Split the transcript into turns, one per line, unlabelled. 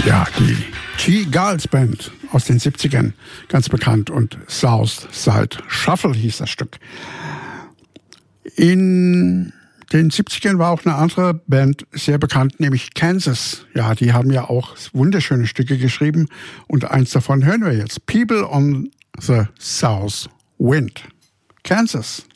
Ja, die G-Girls Band aus den 70ern, ganz bekannt, und South Side Shuffle hieß das Stück. In den 70ern war auch eine andere Band sehr bekannt, nämlich Kansas. Ja, die haben ja auch wunderschöne Stücke geschrieben und eins davon hören wir jetzt. People on the South Wind. Kansas.